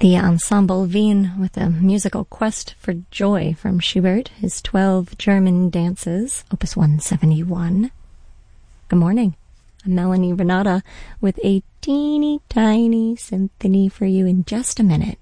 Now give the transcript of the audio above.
The Ensemble Wien with a musical quest for joy from Schubert, his 12 German dances, Opus 171. Good morning. I'm Melanie Renata with a teeny tiny symphony for you in just a minute.